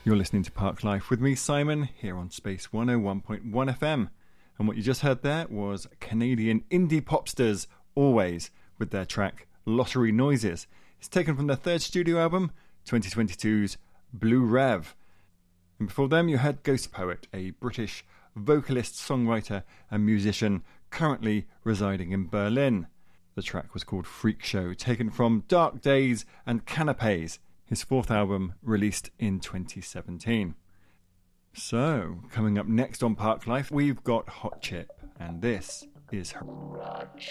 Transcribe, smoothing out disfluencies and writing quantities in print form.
You're listening to Park Life with me, Simon, here on Space 101.1 FM. And what you just heard there was Canadian indie popsters Always with their track Lottery Noises. It's taken from their third studio album, 2022's Blue Rev. And before them you had Ghost Poet, a British vocalist, songwriter and musician currently residing in Berlin. The track was called Freak Show, taken from Dark Days and Canapés, his fourth album released in 2017. So, coming up next on Park Life, we've got Hot Chip, and this is her.